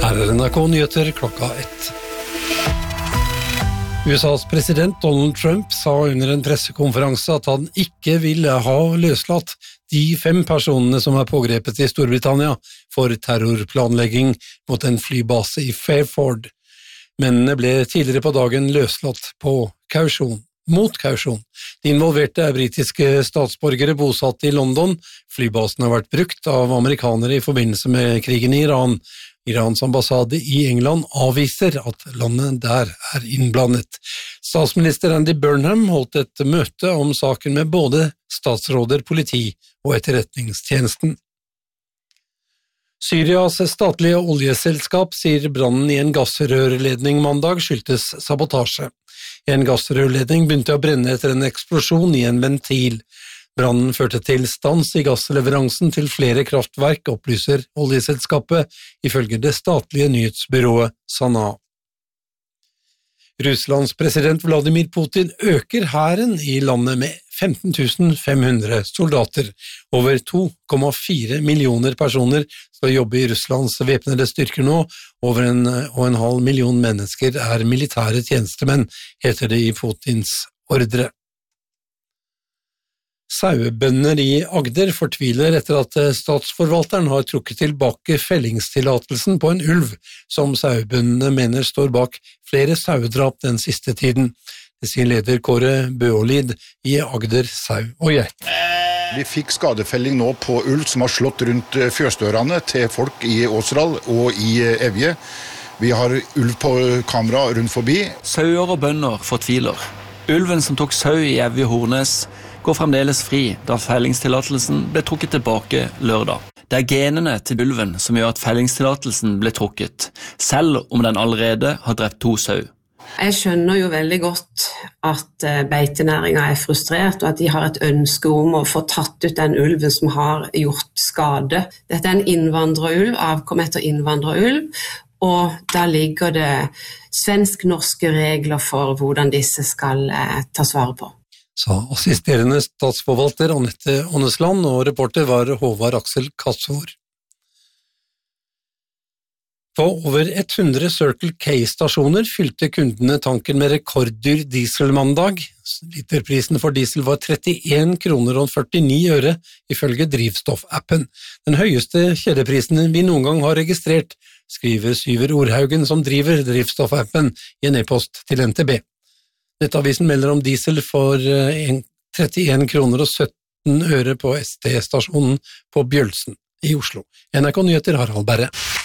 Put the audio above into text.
Her NRK Nyheter klokka 1. USAs president Donald Trump sa under en pressekonferanse at han ikke ville ha løslatt de 5 personene som pågrepet i Storbritannia for terrorplanlegging mot en flybase i Fairford. Mennene ble tidligere på dagen løslatt mot kausjon. De involverte britiske statsborgere bosatt i London. Flybasen har vært brukt av amerikanere i forbindelse med krigen i Iran. Irans ambassade i England avviser at landet der innblandet. Statsminister Andy Burnham holdt et møte om saken med både statsråder, politi og etterretningstjenesten. Syrias statlige oljeselskap sier brannen i en gassrørledning mandag skyldtes sabotasje. En gassrørledning begynte å brenne etter en eksplosjon i en ventil. Brannen førte til stans i gassleveransen til flere kraftverk, opplyser oljeselskapet, ifølge det statlige nyhetsbyrået Sana. Russlands president Vladimir Putin øker hæren i landet med 15.500 soldater. Over 2,4 millioner personer skal jobbe i Russlands væpnede styrker nå. Over 1,5 million mennesker militære tjenestemenn, heter det i Putins ordre. Sauebønder i Agder fortviler etter at statsforvalteren har trukket tilbake fellingstillatelsen på en ulv, som sauebøndene mener står bak flere sauedrap den siste tiden. Det sier leder Kåre Bøolid i Agder Sau og Geit. Vi fikk skadefelling nå på ulv som har slått rundt fjøsdørene til folk i Åsral og i Evje. Vi har ulv på kamera rundt forbi. Sauer og bønder fortviler. Ulven som tok sau i Evje Hornes går fremdeles fri da fellingstillatelsen ble trukket tilbake lørdag. Det genene til ulven som gjør at fellingstillatelsen ble trukket, selv om den allerede har drept 2 sau. Jeg skjønner jo veldig godt at beitenæringen frustrert, og at de har et ønske om å få tatt ut den ulven som har gjort skade. Dette en innvandrerulv, avkom etter innvandrerulv, og da ligger det svensk-norske regler for hvordan disse skal tas vare på. Sa assisterende statsforvalter Annette Ånesland, og reporter var Håvard Aksel Kassor. På over 100 Circle K-stasjoner fylte kundene tanken med rekorddyr diesel mandag. Literprisen for diesel var 31 kroner og 49 øre ifølge drivstoffappen. Den høyeste kjedeprisen vi noen gang har registrert, skriver Syver Orhaugen som driver drivstoffappen i en e-post til NTB. Nettavisen melder om diesel for 31 kroner og 17 øre på ST-stasjonen på Bjølsen i Oslo. NRK Nyheter Harald Berre.